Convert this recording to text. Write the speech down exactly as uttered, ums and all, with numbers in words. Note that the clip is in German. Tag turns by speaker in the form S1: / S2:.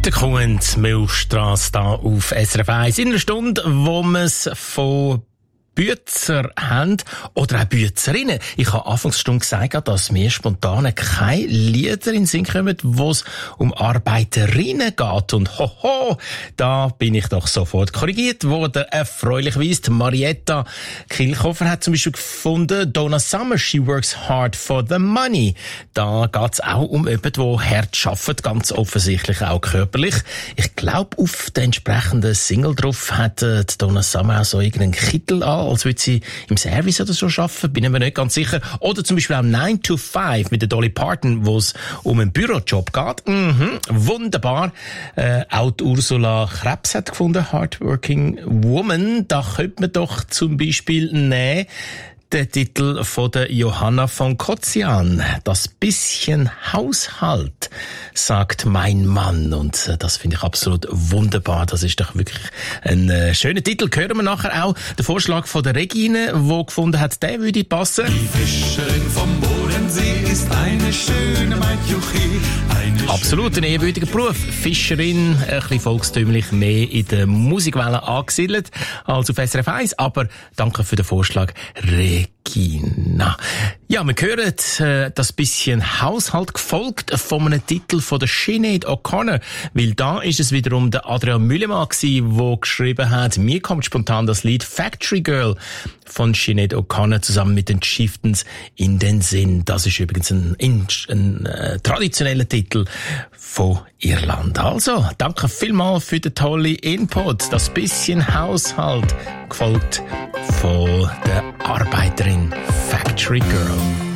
S1: Der Kunz Milchstrasse da auf S R F eins. In einer Stunde, wo wir es von Bützer haben oder auch Bützerinnen. Ich habe Anfangsstunde gesagt, dass mir spontan keine Lieder in den Sinn kommen, wo es um Arbeiterinnen geht. Und hoho, da bin ich doch sofort korrigiert worden. Erfreulicherweise, Marietta Kilchhofer hat zum Beispiel gefunden, Donna Summer, she works hard for the money. Da geht es auch um jemanden, der hart arbeitet, ganz offensichtlich auch körperlich. Ich glaube, auf der entsprechenden Single drauf hat äh, Donna Summer auch so irgendeinen Kittel an, als würde sie im Service oder so arbeiten, bin ich mir nicht ganz sicher. Oder zum Beispiel auch nine to five mit der Dolly Parton, wo es um einen Bürojob geht. Mhm, wunderbar. Äh, auch die Ursula Krebs hat gefunden, Hardworking Woman. Da könnte man doch zum Beispiel nehmen, der Titel von der Johanna von Kotzian. Das bisschen Haushalt, sagt mein Mann. Und äh, das finde ich absolut wunderbar. Das ist doch wirklich ein äh, schöner Titel. Hören wir nachher auch den Vorschlag von der Regine, die gefunden hat, der würde passen.
S2: Die Fischerin vom Bodensee ist eine schöne Maidjuchi.
S1: Absolut, ein ehrwürdiger Beruf. Fischerin, ein bisschen volkstümlich, mehr in der Musikwelle angesiedelt als auf S R F eins. Aber danke für den Vorschlag, Regina. Ja, wir hören äh, das bisschen Haushalt, gefolgt von einem Titel von der Sinead O'Connor, weil da ist es wiederum der Adrian Müllemann gewesen, der geschrieben hat, mir kommt spontan das Lied Factory Girl von Sinead O'Connor zusammen mit den Chieftains in den Sinn. Das ist übrigens ein, ein, ein äh, traditioneller Titel von Irland. Also, danke vielmals für den tollen Input. Das bisschen Haushalt, gefolgt von der Arbeiterin Factory Girl.